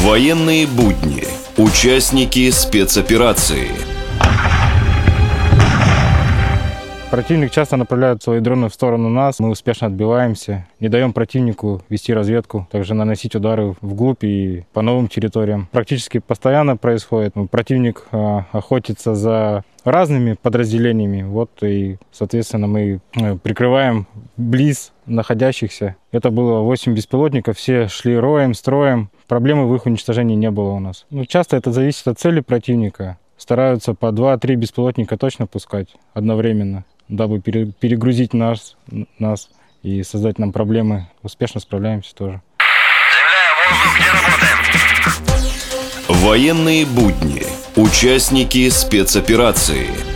Военные будни. Участники спецоперации. Противник часто направляет свои дроны в сторону нас, мы успешно отбиваемся, не даем противнику вести разведку, также наносить удары вглубь и по новым территориям. Практически постоянно происходит. Противник охотится за разными подразделениями, и, соответственно, мы прикрываем близ находящихся. Это было 8 беспилотников, все шли роем, строем. Проблемы в их уничтожении не было у нас. Часто это зависит от цели противника. Стараются по 2-3 беспилотника точно пускать одновременно, дабы перегрузить нас и создать нам проблемы. Успешно справляемся тоже. Земля, воздух, где работаем? Военные будни. Участники спецоперации.